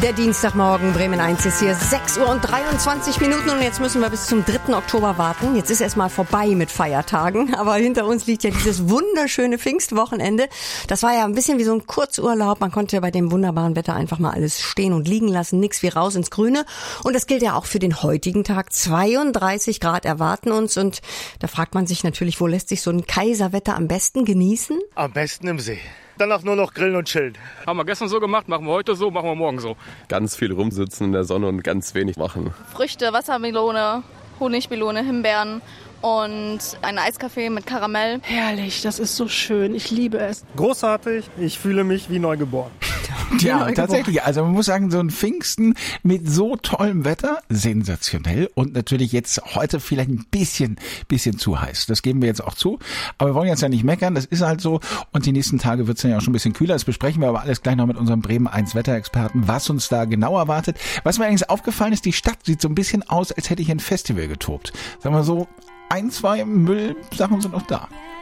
Der Dienstagmorgen, Bremen 1 ist hier, 6:23 und jetzt müssen wir bis zum 3. Oktober warten. Jetzt ist erstmal vorbei mit Feiertagen, aber hinter uns liegt ja dieses wunderschöne Pfingstwochenende. Das war ja ein bisschen wie so ein Kurzurlaub. Man konnte bei dem wunderbaren Wetter einfach mal alles stehen und liegen lassen, nix wie raus ins Grüne. Und das gilt ja auch für den heutigen Tag. 32 Grad erwarten uns und da fragt man sich natürlich, wo lässt sich so ein Kaiserwetter am besten genießen? Am besten im See. Danach nur noch grillen und chillen. Haben wir gestern so gemacht, machen wir heute so, machen wir morgen so. Ganz viel rumsitzen in der Sonne und ganz wenig machen. Früchte, Wassermelone, Honigmelone, Himbeeren und ein Eiskaffee mit Karamell. Herrlich, das ist so schön, ich liebe es. Großartig, ich fühle mich wie neugeboren. Ja, tatsächlich. Also man muss sagen, so ein Pfingsten mit so tollem Wetter, sensationell. Und natürlich jetzt heute vielleicht ein bisschen zu heiß. Das geben wir jetzt auch zu. Aber wir wollen jetzt ja nicht meckern, das ist halt so. Und die nächsten Tage wird es ja auch schon ein bisschen kühler. Das besprechen wir aber alles gleich noch mit unserem Bremen 1 Wetterexperten, was uns da genau erwartet. Was mir eigentlich aufgefallen ist, die Stadt sieht so ein bisschen aus, als hätte ich ein Festival getobt. Sagen wir so, 1, 2 Müllsachen sind noch da.